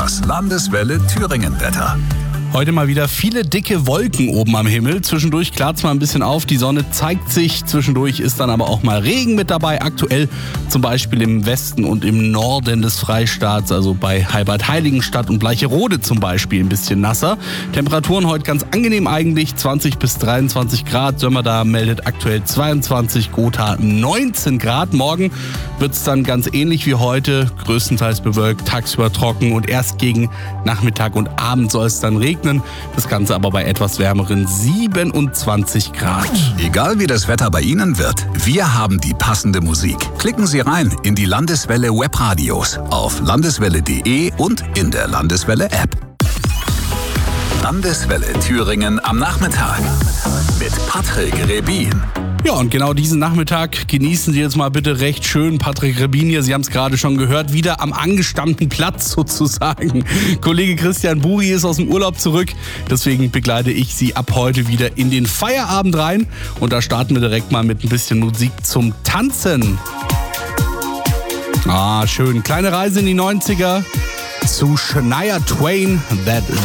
Das Landeswelle Thüringen-Wetter. Heute mal wieder viele dicke Wolken oben am Himmel. Zwischendurch klart es mal ein bisschen auf, die Sonne zeigt sich. Zwischendurch ist dann aber auch mal Regen mit dabei. Aktuell zum Beispiel im Westen und im Norden des Freistaats, also bei Heilbad-Heiligenstadt und Bleicherode zum Beispiel ein bisschen nasser. Temperaturen heute ganz angenehm eigentlich, 20 bis 23 Grad. Sömmerda meldet aktuell 22, Gotha 19 Grad. Morgen wird es dann ganz ähnlich wie heute, größtenteils bewölkt, tagsüber trocken und erst gegen Nachmittag und Abend soll es dann regnen. Das Ganze aber bei etwas wärmeren 27 Grad. Egal wie das Wetter bei Ihnen wird, wir haben die passende Musik. Klicken Sie rein in die Landeswelle Webradios auf landeswelle.de und in der Landeswelle App. Landeswelle Thüringen am Nachmittag mit Patrick Rebin. Ja, und genau diesen Nachmittag genießen Sie jetzt mal bitte recht schön. Patrick Rebin hier, Sie haben es gerade schon gehört, wieder am angestammten Platz sozusagen. Kollege Christian Buri ist aus dem Urlaub zurück, deswegen begleite ich Sie ab heute wieder in den Feierabend rein. Und da starten wir direkt mal mit ein bisschen Musik zum Tanzen. Ah, schön. Kleine Reise in die 90er zu Shania Twain, That